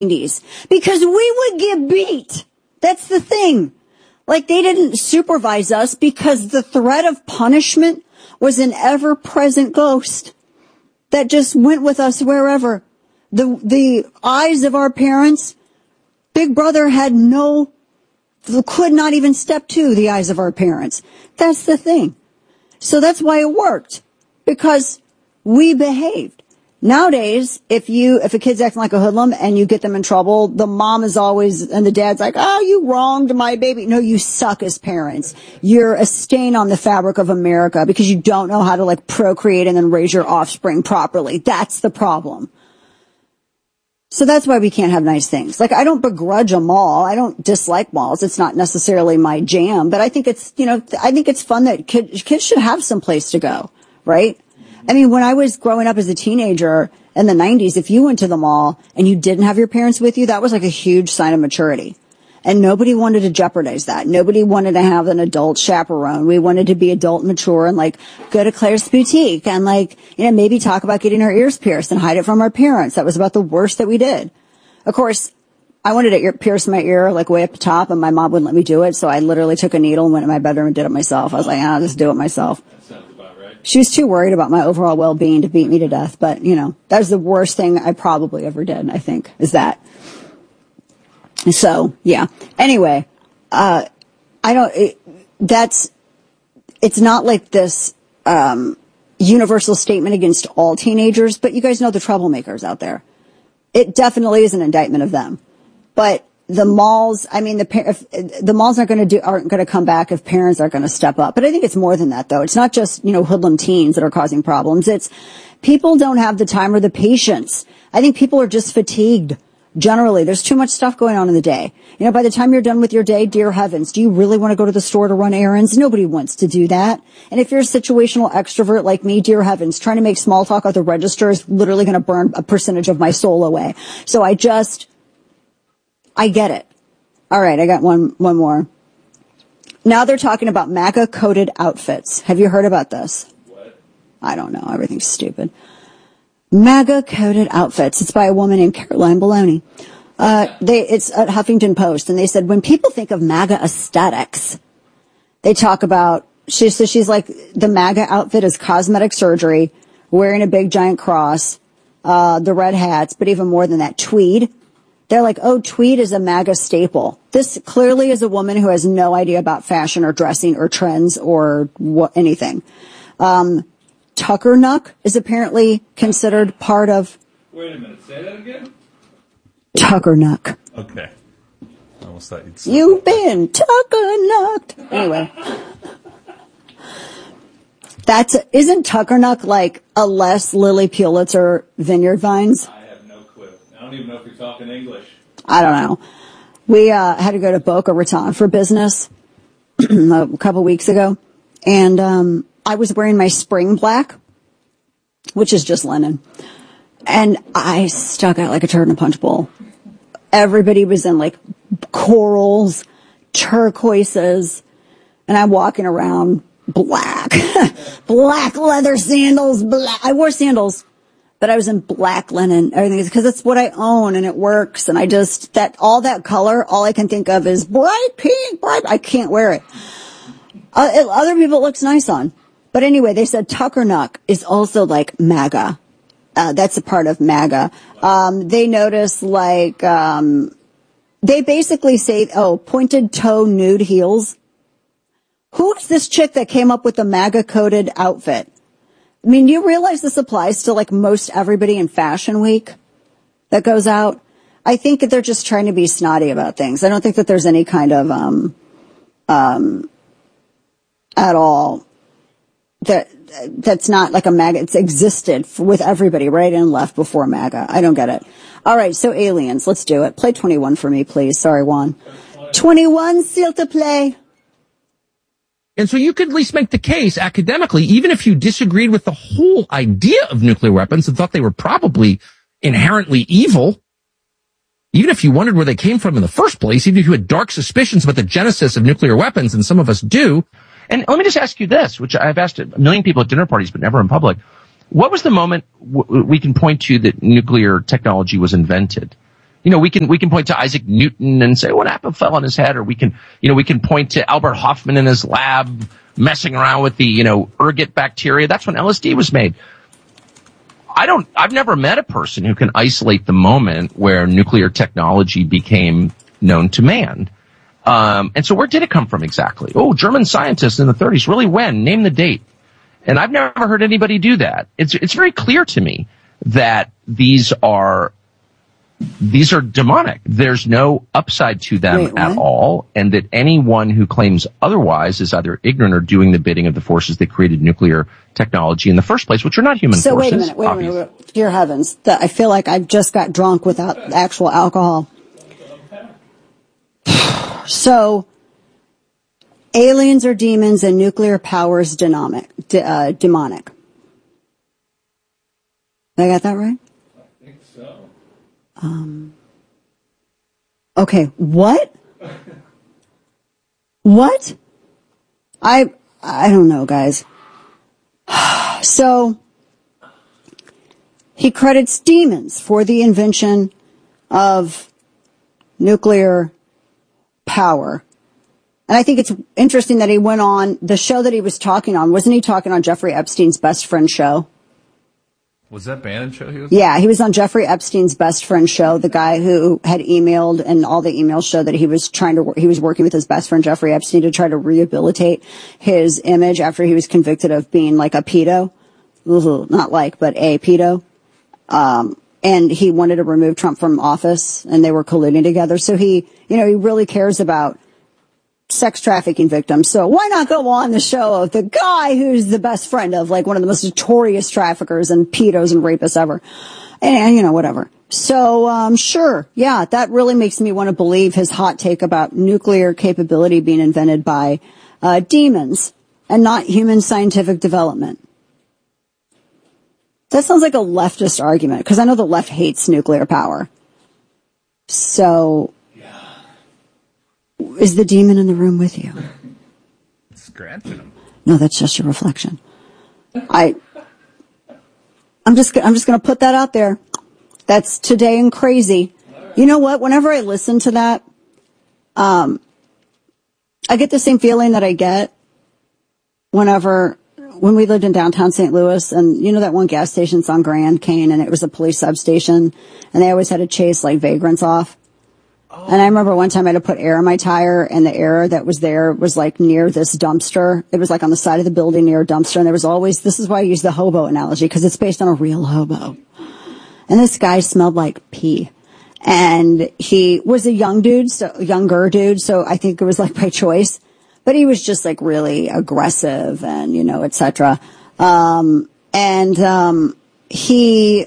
90s because we would get beat. That's the thing. Like, they didn't supervise us because the threat of punishment was an ever-present ghost that just went with us wherever. The eyes of our parents, Big Brother could not even step to the eyes of our parents. That's the thing. So that's why it worked, because we behaved. Nowadays, if a kid's acting like a hoodlum and you get them in trouble, the mom is always, and the dad's like, oh, you wronged my baby. No, you suck as parents. You're a stain on the fabric of America because you don't know how to, like, procreate and then raise your offspring properly. That's the problem. So that's why we can't have nice things. Like, I don't begrudge a mall. I don't dislike malls. It's not necessarily my jam, but I think it's, I think it's fun that kids should have some place to go, right? I mean, when I was growing up as a teenager in the 90s, if you went to the mall and you didn't have your parents with you, that was like a huge sign of maturity. And nobody wanted to jeopardize that. Nobody wanted to have an adult chaperone. We wanted to be adult mature and, like, go to Claire's Boutique and, like, maybe talk about getting our ears pierced and hide it from our parents. That was about the worst that we did. Of course, I wanted to pierce my ear, like, way up the top, and my mom wouldn't let me do it. So I literally took a needle and went in my bedroom and did it myself. I was like, I'll just do it myself. She was too worried about my overall well-being to beat me to death. But, that was the worst thing I probably ever did, I think, is that. So, yeah. Anyway, it's not like this, universal statement against all teenagers, but you guys know the troublemakers out there. It definitely is an indictment of them. But the malls, the malls aren't going to come back if parents aren't going to step up. But I think it's more than that, though. It's not just, hoodlum teens that are causing problems. It's people don't have the time or the patience. I think people are just fatigued. Generally, there's too much stuff going on in the day. By the time you're done with your day, dear heavens, do you really want to go to the store to run errands? Nobody wants to do that. And if you're a situational extrovert like me, dear heavens, trying to make small talk at the register is literally going to burn a percentage of my soul away. So I get it. All right, I got one more. Now they're talking about MAGA-coded outfits. Have you heard about this? What? I don't know. Everything's stupid. MAGA-coded outfits. It's by a woman named Caroline Bologna. It's at Huffington Post, and they said when people think of MAGA aesthetics, they talk about, she's like, the MAGA outfit is cosmetic surgery, wearing a big giant cross, the red hats, but even more than that, tweed. They're like, oh, tweed is a MAGA staple. This clearly is a woman who has no idea about fashion or dressing or trends or anything. Tucker Nuck is apparently considered part of... Wait a minute, say that again? Tucker Nuck. Okay. I almost thought you'd say You've been Tucker Nucked. Anyway. Isn't Tucker Nuck like a less Lily Pulitzer Vineyard Vines? I have no clue. I don't even know if you're talking English. I don't know. We had to go to Boca Raton for business a couple weeks ago, and I was wearing my spring black, which is just linen, and I stuck out like a turd in a punch bowl. Everybody was in like corals, turquoises, and I'm walking around black, black leather sandals, I wore sandals, but I was in black linen, everything, because it's what I own and it works. And all that color, all I can think of is bright pink, I can't wear it. Other people it looks nice on. But anyway, they said Tucker Nuck is also like MAGA. That's a part of MAGA. They notice like, they basically say, pointed toe nude heels. Who's this chick that came up with the MAGA-coded outfit? I mean, do you realize this applies to like most everybody in Fashion Week that goes out? I think that they're just trying to be snotty about things. I don't think that there's any kind of, at all, that's not like a MAGA. It's existed with everybody right and left before MAGA. I don't get it. All right. So aliens, let's do it. Play 21 for me, please. Sorry, Juan. 21, seal to play. And so you could at least make the case academically, even if you disagreed with the whole idea of nuclear weapons and thought they were probably inherently evil, even if you wondered where they came from in the first place, even if you had dark suspicions about the genesis of nuclear weapons, and some of us do. And let me just ask you this, which I've asked a million people at dinner parties, but never in public. What was the moment we can point to that nuclear technology was invented? we can point to Isaac Newton and say, what apple fell on his head? Or we can point to Albert Hoffman in his lab messing around with the, ergot bacteria. That's when LSD was made. I've never met a person who can isolate the moment where nuclear technology became known to man. And so where did it come from exactly? Oh, German scientists in the 30s. Really when? Name the date. And I've never heard anybody do that. It's very clear to me that these are demonic. There's no upside to them at all, and that anyone who claims otherwise is either ignorant or doing the bidding of the forces that created nuclear technology in the first place, which are not human forces. So wait a minute. Dear heavens, I feel like I just got drunk without actual alcohol. So, aliens are demons and nuclear power is demonic. Did I got that right? I think so. Okay, what? What? I don't know, guys. So, he credits demons for the invention of nuclear power. And I think it's interesting that he went on the show that he was talking on. Wasn't he talking on Jeffrey Epstein's best friend show? Was that Bannon show he was on? Yeah, he was on Jeffrey Epstein's best friend show, the guy who had emailed, and all the emails show that he was working with his best friend Jeffrey Epstein to try to rehabilitate his image after he was convicted of being like a pedo. Not like, but a pedo. And he wanted to remove Trump from office, and they were colluding together. So he really cares about sex trafficking victims. So why not go on the show of the guy who's the best friend of like one of the most notorious traffickers and pedos and rapists ever? And whatever. So, sure. Yeah, that really makes me want to believe his hot take about nuclear capability being invented by, demons and not human scientific development. That sounds like a leftist argument, because I know the left hates nuclear power. So, is the demon in the room with you? Scratching him. No, that's just your reflection. I'm just going to put that out there. That's today and crazy. You know what? Whenever I listen to that, I get the same feeling that I get when we lived in downtown St. Louis, and that one gas station's on Grand Cane, and it was a police substation, and they always had to chase like vagrants off. Oh. And I remember one time I had to put air in my tire, and the air that was there was like near this dumpster. It was like on the side of the building near a dumpster, and there was always, this is why I use the hobo analogy, because it's based on a real hobo. And this guy smelled like pee. And he was a younger dude, so I think it was like by choice. But he was just like really aggressive and, et cetera. He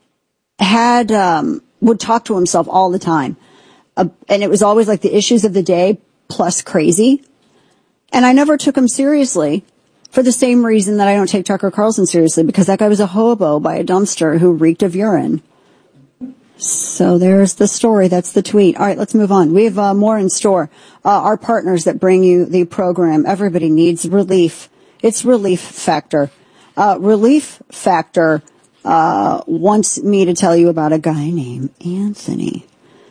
would talk to himself all the time. And it was always like the issues of the day plus crazy. And I never took him seriously for the same reason that I don't take Tucker Carlson seriously, because that guy was a hobo by a dumpster who reeked of urine. So there's the story. That's the tweet. All right, let's move on. We have more in store. Our partners that bring you the program. Everybody needs relief. It's Relief Factor. Relief Factor wants me to tell you about a guy named Anthony.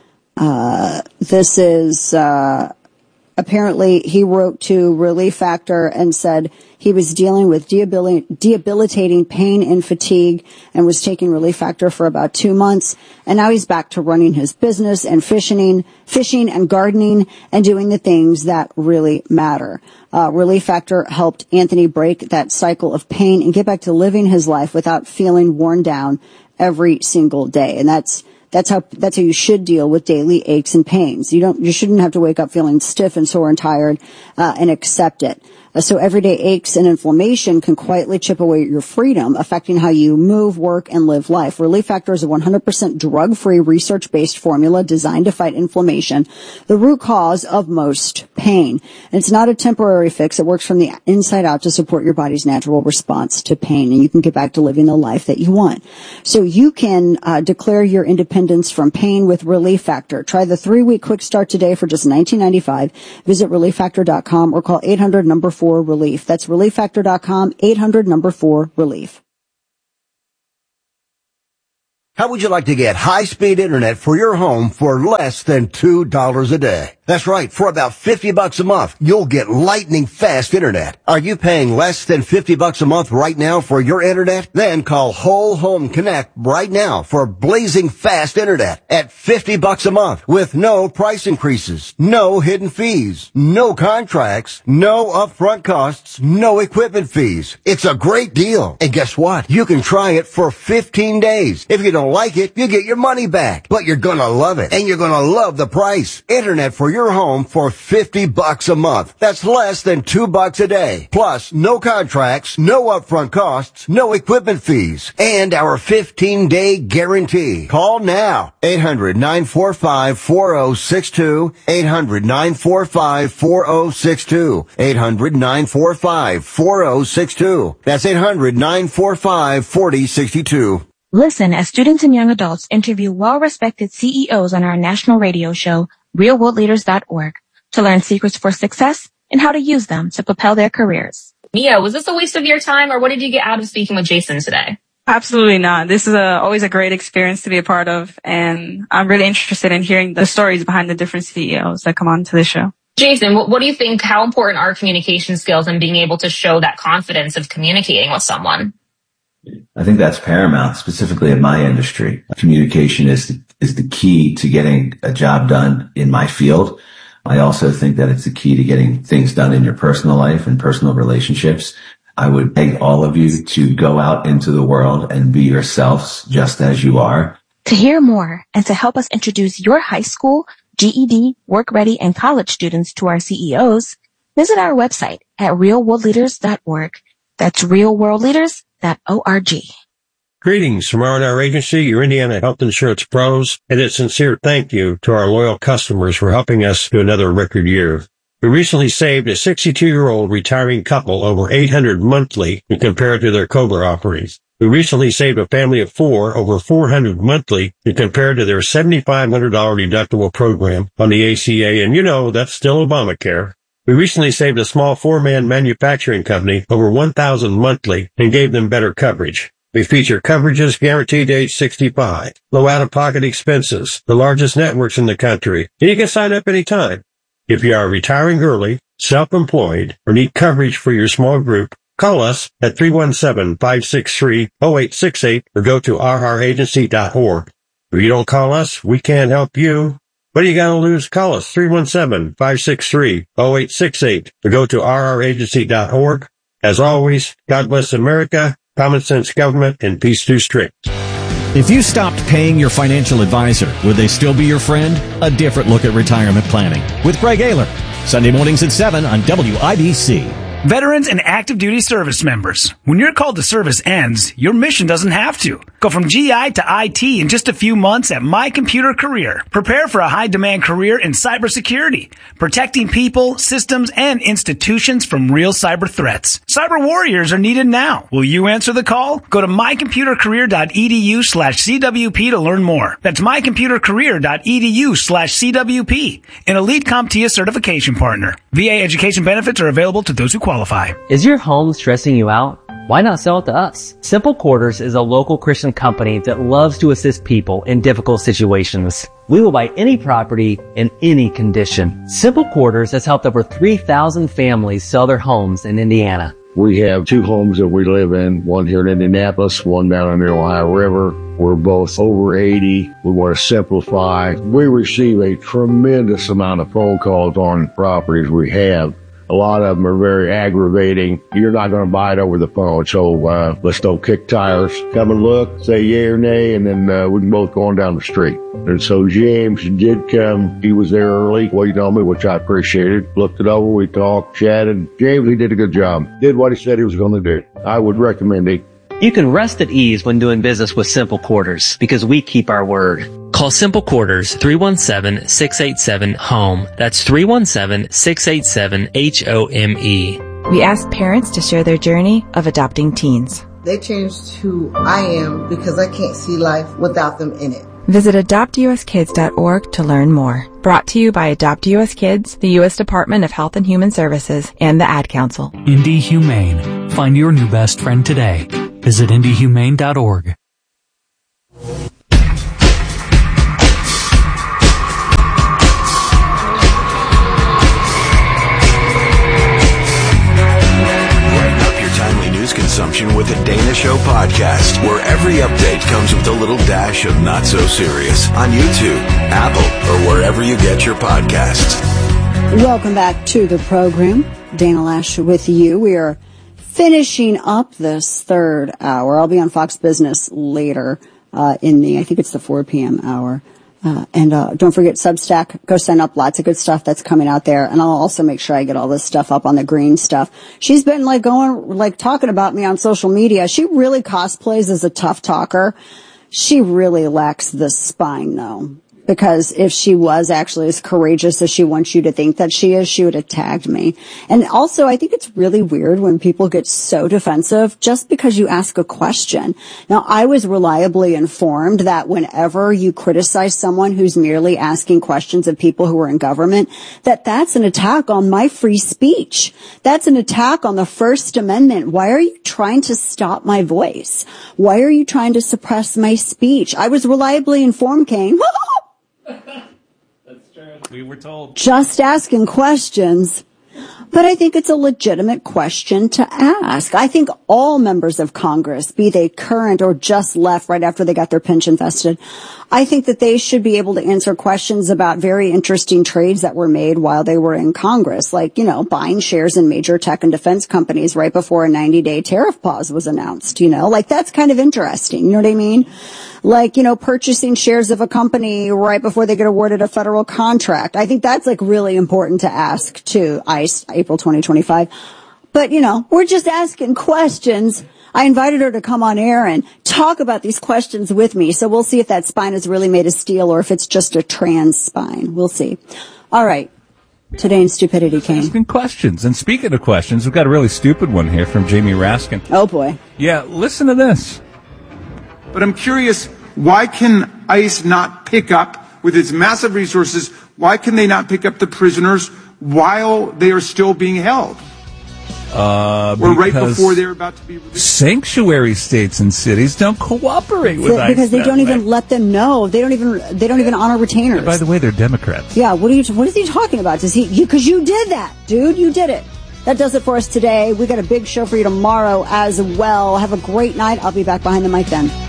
This is apparently he wrote to Relief Factor and said he was dealing with debilitating pain and fatigue and was taking Relief Factor for about 2 months. And now he's back to running his business and fishing and gardening and doing the things that really matter. Relief Factor helped Anthony break that cycle of pain and get back to living his life without feeling worn down every single day. And that's how you should deal with daily aches and pains. You shouldn't have to wake up feeling stiff and sore and tired, and accept it. So everyday aches and inflammation can quietly chip away at your freedom, affecting how you move, work, and live life. Relief Factor is a 100% drug-free, research-based formula designed to fight inflammation, the root cause of most pain. And it's not a temporary fix. It works from the inside out to support your body's natural response to pain, and you can get back to living the life that you want. So you can declare your independence from pain with Relief Factor. Try the 3-week quick start today for just $19.95. Visit ReliefFactor.com or call 800-4-RELIEF. That's ReliefFactor.com, 800-4-RELIEF. How would you like to get high-speed internet for your home for less than $2 a day? That's right. For about $50 a month, you'll get lightning fast internet. Are you paying less than $50 a month right now for your internet? Then call Whole Home Connect right now for blazing fast internet at $50 a month with no price increases, no hidden fees, no contracts, no upfront costs, no equipment fees. It's a great deal. And guess what? You can try it for 15 days. If you don't like it, you get your money back. But you're gonna love it. And you're gonna love the price. Internet for your home for $50 a month. That's less than $2 a day. Plus, no contracts, no upfront costs, no equipment fees, and our 15-day guarantee. Call now. 800-945-4062. 800-945-4062. 800-945-4062. That's 800-945-4062. Listen as students and young adults interview well-respected CEOs on our national radio show, realworldleaders.org, to learn secrets for success and how to use them to propel their careers. Mia, was this a waste of your time, or what did you get out of speaking with Jason today? Absolutely not. This is always a great experience to be a part of, and I'm really interested in hearing the stories behind the different CEOs that come on to the show. Jason, what do you think, how important are communication skills and being able to show that confidence of communicating with someone? I think that's paramount, specifically in my industry. Communication is the key to getting a job done in my field. I also think that it's the key to getting things done in your personal life and personal relationships. I would beg all of you to go out into the world and be yourselves just as you are. To hear more and to help us introduce your high school, GED, work ready, and college students to our CEOs, visit our website at realworldleaders.org. That's realworldleaders.org. Greetings from R&R Agency, your Indiana health insurance pros, and a sincere thank you to our loyal customers for helping us to another record year. We recently saved a 62-year-old retiring couple over $800 monthly when compared to their COBRA offerings. We recently saved a family of 4 over $400 monthly when compared to their $7,500 deductible program on the ACA, and you know that's still Obamacare. We recently saved a small 4-man manufacturing company over $1,000 monthly and gave them better coverage. We feature coverages guaranteed to age 65, low out-of-pocket expenses, the largest networks in the country, and you can sign up anytime. If you are retiring early, self-employed, or need coverage for your small group, call us at 317-563-0868 or go to rragency.org. If you don't call us, we can't help you. What do you got to lose? Call us 317-563-0868 or go to rragency.org. As always, God bless America, common sense government, and peace through strict. If you stopped paying your financial advisor, would they still be your friend? A different look at retirement planning with Greg Ayler. Sunday mornings at 7 on WIBC. Veterans and active duty service members. When your call to service ends, your mission doesn't have to. Go from GI to IT in just a few months at My Computer Career. Prepare for a high-demand career in cybersecurity, protecting people, systems, and institutions from real cyber threats. Cyber warriors are needed now. Will you answer the call? Go to mycomputercareer.edu/CWP to learn more. That's mycomputercareer.edu/CWP. An elite CompTIA certification partner. VA education benefits are available to those who qualify. Is your home stressing you out? Why not sell it to us? Simple Quarters is a local Christian company that loves to assist people in difficult situations. We will buy any property in any condition. Simple Quarters has helped over 3,000 families sell their homes in Indiana. We have 2 homes that we live in, one here in Indianapolis, one down on the Ohio River. We're both over 80. We want to simplify. We receive a tremendous amount of phone calls on properties we have. A lot of them are very aggravating. You're not going to buy it over the phone, so let's don't kick tires. Come and look, say yay or nay, and then we can both go on down the street. And so James did come. He was there early, waiting on me, which I appreciated. Looked it over, we talked, chatted. James, he did a good job. Did what he said he was going to do. I would recommend it. You can rest at ease when doing business with Simple Quarters because we keep our word. Call Simple Quarters 317-687-HOME. That's 317-687-HOME. We ask parents to share their journey of adopting teens. They changed who I am because I can't see life without them in it. Visit adoptuskids.org to learn more. Brought to you by Adopt US Kids, the U.S. Department of Health and Human Services, and the Ad Council. Indy Humane. Find your new best friend today. Visit indyhumane.org. Lash of Not So Serious on YouTube, Apple, or wherever you get your podcasts. Welcome back to the program. Dana Lash with you. We are finishing up this third hour. I'll be on Fox Business later I think it's the 4 p.m. hour. And don't forget Substack. Go sign up. Lots of good stuff that's coming out there. And I'll also make sure I get all this stuff up on the green stuff. She's been talking about me on social media. She really cosplays as a tough talker. She really lacks the spine though. Because if she was actually as courageous as she wants you to think that she is, she would have tagged me. And also, I think it's really weird when people get so defensive just because you ask a question. Now, I was reliably informed that whenever you criticize someone who's merely asking questions of people who are in government, that's an attack on my free speech. That's an attack on the First Amendment. Why are you trying to stop my voice? Why are you trying to suppress my speech? I was reliably informed, Kane. That's true. We were told. Just asking questions. But I think it's a legitimate question to ask. I think all members of Congress, be they current or just left right after they got their pension vested, I think that they should be able to answer questions about very interesting trades that were made while they were in Congress, like, buying shares in major tech and defense companies right before a 90-day tariff pause was announced, that's kind of interesting. You know what I mean? Like, purchasing shares of a company right before they get awarded a federal contract. I think that's really important to ask to ICE April 2025. But, we're just asking questions. I invited her to come on air and talk about these questions with me. So we'll see if that spine is really made of steel or if it's just a trans spine. We'll see. All right. Today in Stupidity, Kane. Asking questions. And speaking of questions, we've got a really stupid one here from Jamie Raskin. Oh, boy. Yeah, listen to this. But I'm curious, why can ICE not pick up, with its massive resources, why can they not pick up the prisoners while they are still being held? Or right before they're about to be released? Sanctuary states and cities don't cooperate with ICE. Because they don't even let them know. They don't even honor retainers. And by the way, they're Democrats. Yeah, what is he talking about? Because you did that, dude. You did it. That does it for us today. We got a big show for you tomorrow as well. Have a great night. I'll be back behind the mic then.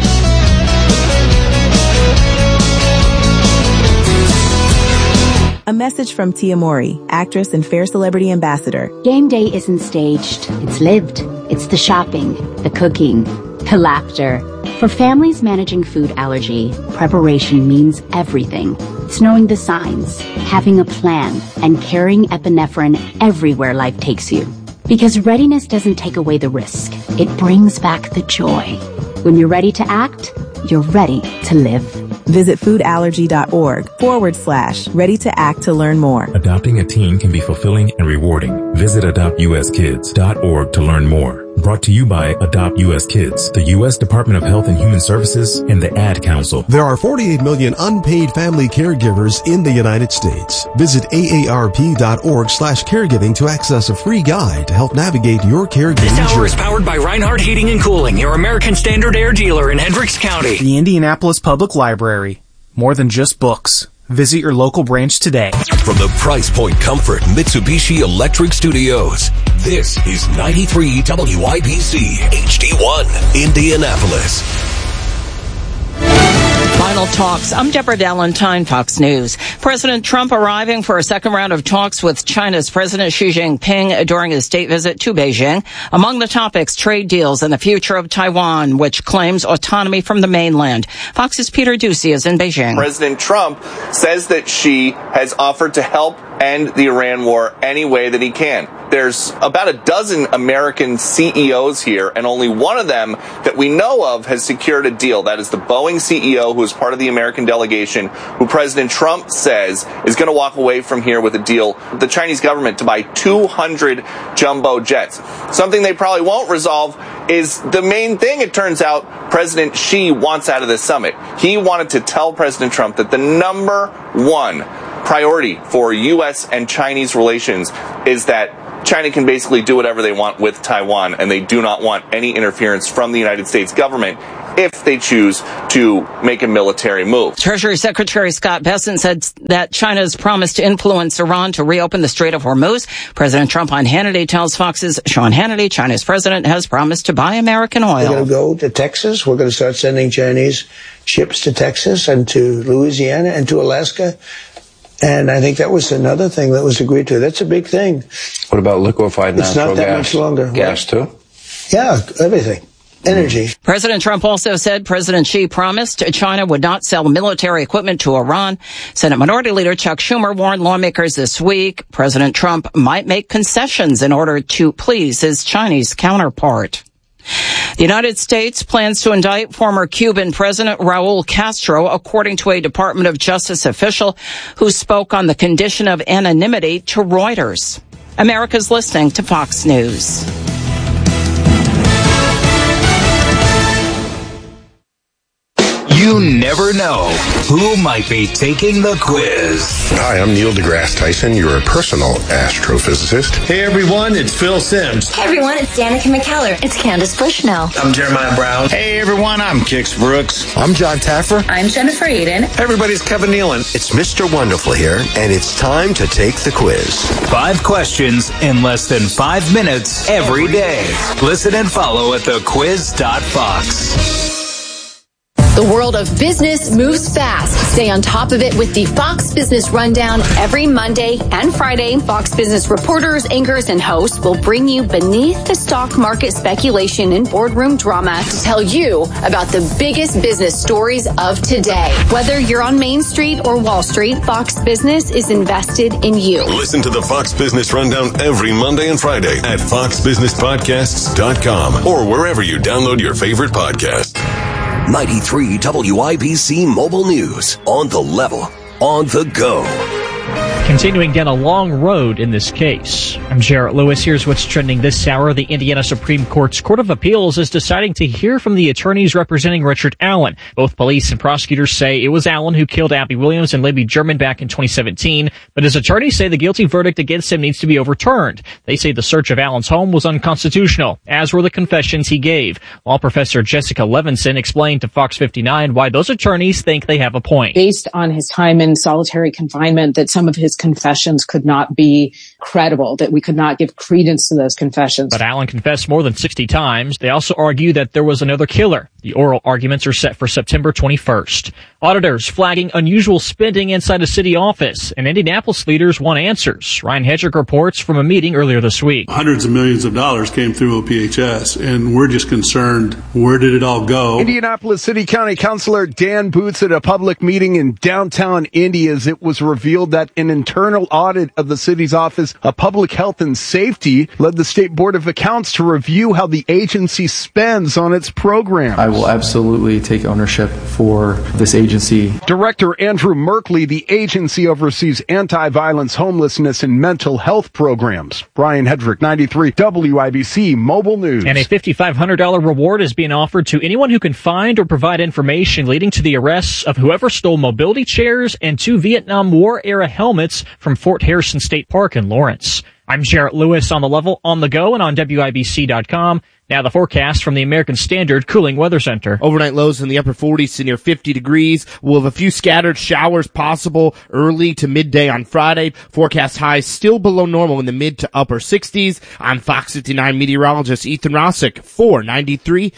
A message from Tia Mori, actress and Fair Celebrity Ambassador. Game day isn't staged. It's lived. It's the shopping, the cooking, the laughter. For families managing food allergy, preparation means everything. It's knowing the signs, having a plan, and carrying epinephrine everywhere life takes you. Because readiness doesn't take away the risk. It brings back the joy. When you're ready to act, you're ready to live. Visit foodallergy.org/ready to act to learn more. Adopting a teen can be fulfilling and rewarding. Visit adoptuskids.org to learn more. Brought to you by Adopt U.S. Kids, the U.S. Department of Health and Human Services, and the Ad Council. There are 48 million unpaid family caregivers in the United States. Visit aarp.org/caregiving to access a free guide to help navigate your caregiving This hour journey. is powered by Reinhardt Heating and Cooling, your American Standard Air dealer in Hendricks County. The Indianapolis Public Library. More than just books. Visit your local branch today. From the Price Point Comfort Mitsubishi Electric Studios, this is 93 WIBC HD1 Indianapolis. Final talks. I'm Deborah Valentine, Fox News. President Trump arriving for a second round of talks with China's President Xi Jinping during his state visit to Beijing. Among the topics, trade deals and the future of Taiwan, which claims autonomy from the mainland. Fox's Peter Ducey is in Beijing. President Trump says that Xi has offered to help end the Iran war any way that he can. There's about a dozen American CEOs here, and only one of them that we know of has secured a deal. That is the Boeing CEO, who is part of the American delegation, who President Trump says is going to walk away from here with a deal with the Chinese government to buy 200 jumbo jets. Something they probably won't resolve is the main thing, it turns out, President Xi wants out of this summit. He wanted to tell President Trump that the number one priority for U.S. and Chinese relations is that China can basically do whatever they want with Taiwan, and they do not want any interference from the United States government if they choose to make a military move. Treasury Secretary Scott Bessent said that China's promised to influence Iran to reopen the Strait of Hormuz. President Trump on Hannity tells Fox's Sean Hannity China's president has promised to buy American oil. We're going to go to Texas. We're going to start sending Chinese ships to Texas and to Louisiana and to Alaska. And I think that was another thing that was agreed to. That's a big thing. What about liquefied natural gas? It's not that much longer. Gas, too? Yeah, everything. Energy. President Trump also said President Xi promised China would not sell military equipment to Iran. Senate Minority Leader Chuck Schumer warned lawmakers this week President Trump might make concessions in order to please his Chinese counterpart. The United States plans to indict former Cuban President Raul Castro, according to a Department of Justice official who spoke on the condition of anonymity to Reuters. America's listening to Fox News. You never know who might be taking the quiz. Hi, I'm Neil deGrasse Tyson, your personal astrophysicist. Hey everyone, it's Phil Simms. Hey everyone, it's Danica McKellar. It's Candace Bushnell. I'm Jeremiah Brown. Hey everyone, I'm Kix Brooks. I'm John Taffer. I'm Jennifer Aiden. Hey everybody, it's Kevin Nealon. It's Mr. Wonderful here, and it's time to take the quiz. 5 questions in less than 5 minutes every day. Listen and follow at thequiz.fox. The world of business moves fast. Stay on top of it with the Fox Business Rundown every Monday and Friday. Fox Business reporters, anchors, and hosts will bring you beneath the stock market speculation and boardroom drama to tell you about the biggest business stories of today. Whether you're on Main Street or Wall Street, Fox Business is invested in you. Listen to the Fox Business Rundown every Monday and Friday at foxbusinesspodcasts.com or wherever you download your favorite podcast. 93 WIBC Mobile News. On the level. On the go. Continuing down a long road in this case. I'm Jarrett Lewis. Here's what's trending this hour. The Indiana Supreme Court's Court of Appeals is deciding to hear from the attorneys representing Richard Allen. Both police and prosecutors say it was Allen who killed Abby Williams and Libby German back in 2017, but his attorneys say the guilty verdict against him needs to be overturned. They say the search of Allen's home was unconstitutional, as were the confessions he gave. Law professor Jessica Levinson explained to Fox 59 why those attorneys think they have a point. Based on his time in solitary confinement, that some of his confessions could not be credible, that we could not give credence to those confessions. But Allen confessed more than 60 times. They also argue that there was another killer. The oral arguments are set for September 21st. Auditors flagging unusual spending inside a city office, and Indianapolis leaders want answers. Ryan Hedrick reports from a meeting earlier this week. Hundreds of millions of dollars came through OPHS, and we're just concerned, where did it all go? Indianapolis City County Councilor Dan Boots at a public meeting in downtown Indy as it was revealed that an internal audit of the city's Office of Public Health and Safety led the State Board of Accounts to review how the agency spends on its programs. I will absolutely take ownership for this agency. Director Andrew Merkley, the agency oversees anti-violence, homelessness, and mental health programs. Brian Hedrick, 93 WIBC Mobile News. And a $5,500 reward is being offered to anyone who can find or provide information leading to the arrests of whoever stole mobility chairs and 2 Vietnam War-era helmets from Fort Harrison State Park in Lawrence. I'm Jarrett Lewis on the level, on the go, and on WIBC.com. Now the forecast from the American Standard Cooling Weather Center. Overnight lows in the upper 40s to near 50 degrees. We'll have a few scattered showers possible early to midday on Friday. Forecast highs still below normal in the mid to upper 60s. I'm Fox 59 meteorologist Ethan Rossick, 493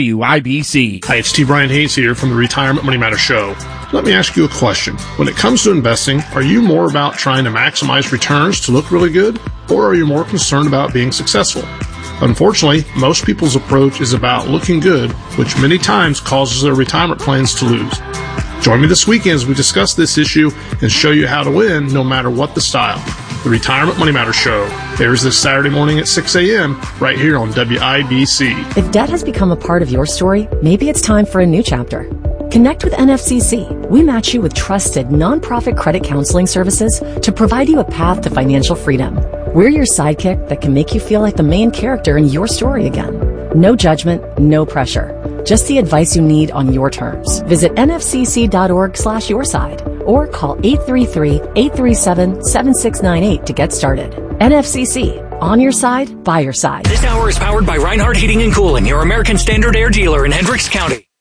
WIBC. Hi, it's T. Brian Hayes here from the Retirement Money Matter Show. Let me ask you a question. When it comes to investing, are you more about trying to maximize returns to look really good, or are you more concerned about being successful? Unfortunately, most people's approach is about looking good, which many times causes their retirement plans to lose. Join me this weekend as we discuss this issue and show you how to win no matter what the style. The Retirement Money Matter Show airs this Saturday morning at 6 a.m. right here on WIBC. If debt has become a part of your story, maybe it's time for a new chapter. Connect with NFCC. We match you with trusted nonprofit credit counseling services to provide you a path to financial freedom. We're your sidekick that can make you feel like the main character in your story again. No judgment, no pressure. Just the advice you need on your terms. Visit nfcc.org/yourside or call 833-837-7698 to get started. NFCC. On your side, by your side. This hour is powered by Reinhardt Heating and Cooling, your American Standard Air dealer in Hendricks County.